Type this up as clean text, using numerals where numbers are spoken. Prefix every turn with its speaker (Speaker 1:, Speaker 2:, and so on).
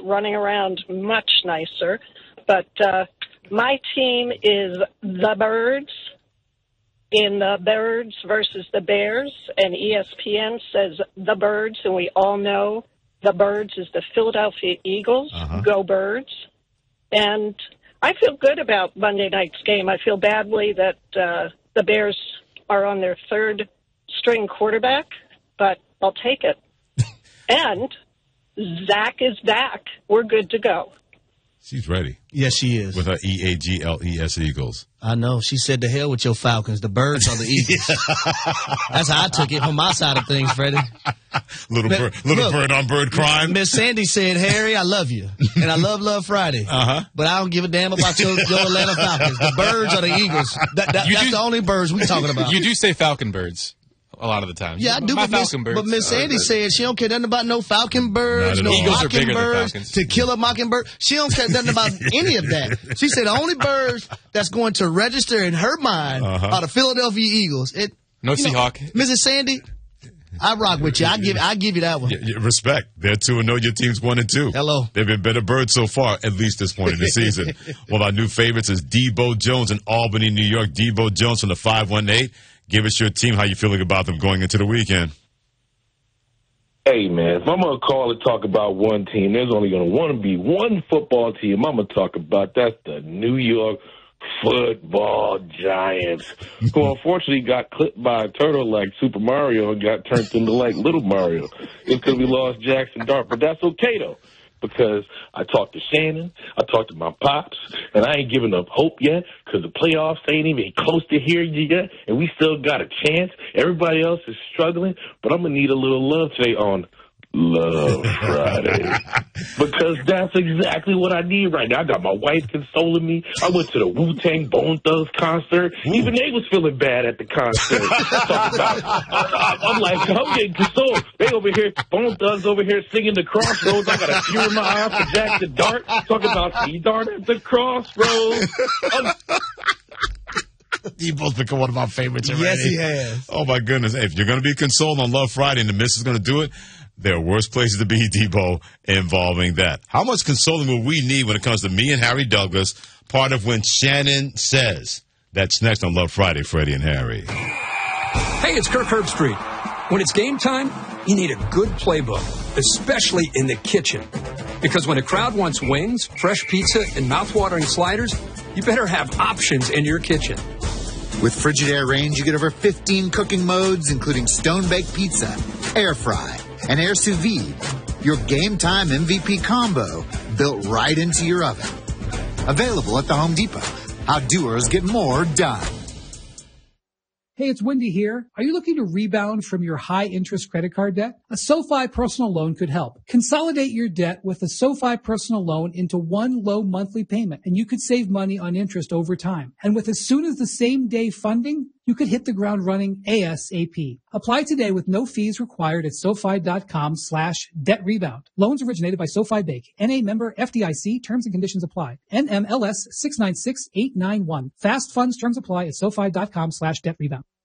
Speaker 1: running around much nicer. But my team is the Birds in the Birds versus the Bears, and ESPN says the Birds, and we all know the Birds is the Philadelphia Eagles. Go Birds. And I feel good about Monday night's game. I feel badly that the Bears are on their third-string quarterback, but I'll take it. And Zach is back. We're good to go.
Speaker 2: She's ready.
Speaker 3: Yes, she is.
Speaker 2: With her Eagles. Eagles.
Speaker 3: I know. She said, "To hell with your Falcons. The Birds are the Eagles." That's how I took it from my side of things, Freddie.
Speaker 2: Little bird on bird crime.
Speaker 3: Miss Sandy said, "Harry, I love you, and I love Friday, but I don't give a damn about your Atlanta Falcons. The Birds are the Eagles. That's the only birds we talking about."
Speaker 4: You do say Falcon Birds a lot of the time.
Speaker 3: Yeah, I do. But Miss Sandy said she don't care nothing about no falcon birds, no
Speaker 4: Eagles are bigger than
Speaker 3: mockingbirds,
Speaker 4: falcons.
Speaker 3: to kill a mockingbird. She don't care nothing about any of that. She said the only birds that's going to register in her mind are the Philadelphia Eagles.
Speaker 4: No Seahawk.
Speaker 3: Mrs. Sandy, I rock with you. I give you that one.
Speaker 2: Respect. They're 2-0. Your team's 1-2.
Speaker 3: Hello.
Speaker 2: They've been better birds so far, at least this point in the season. Well, our new favorites is Debo Jones in Albany, New York. Debo Jones from the 518. Give us your team. How you feeling about them going into the weekend?
Speaker 5: Hey, man, if I'm going to call and talk about one team, there's only going to want to be one football team I'm going to talk about. That's the New York Football Giants, who unfortunately got clipped by a turtle like Super Mario and got turned into like Little Mario. It's because we lost Jackson Dart, but that's okay, though, because I talked to Shannon, I talked to my pops, and I ain't giving up hope yet because the playoffs ain't even close to here yet, and we still got a chance. Everybody else is struggling, but I'm going to need a little love today on Love Friday, because that's exactly what I need right now. I got my wife consoling me. I went to the Wu-Tang Bone Thugs concert. Even they was feeling bad at the concert. I'm like, I'm getting consoled. They over here, Bone Thugs over here singing the Crossroads. I got a tear in my eye for Jackson Dart. Talking about C-Dart at the Crossroads.
Speaker 2: Debo's become one of my favorites already.
Speaker 3: Yes, he has.
Speaker 2: Oh, my goodness. Hey, if you're going to be consoled on Love Friday and the missus is going to do it, there are worse places to be, Debo, involving that. How much consoling will we need when it comes to me and Harry Douglas, part of When Shannon Says? That's next on Love Friday, Freddie and Harry.
Speaker 6: Hey, it's Kirk Herbstreit. When it's game time, you need a good playbook, especially in the kitchen. Because when a crowd wants wings, fresh pizza, and mouth-watering sliders, you better have options in your kitchen.
Speaker 7: With Frigidaire Range, you get over 15 cooking modes, including stone-baked pizza, air fry, and air sous vide. Your game time MVP combo built right into your oven. Available at the Home Depot. How doers get more done.
Speaker 8: Hey, it's Wendy here. Are you looking to rebound from your high-interest credit card debt? A SoFi personal loan could help. Consolidate your debt with a SoFi personal loan into one low monthly payment, and you could save money on interest over time. And with as soon as the same day funding, you could hit the ground running ASAP. Apply today with no fees required at SoFi.com/debt rebound. Loans originated by SoFi Bank. NA member FDIC. Terms and conditions apply. NMLS 696891. Fast funds terms apply at SoFi.com/debt rebound.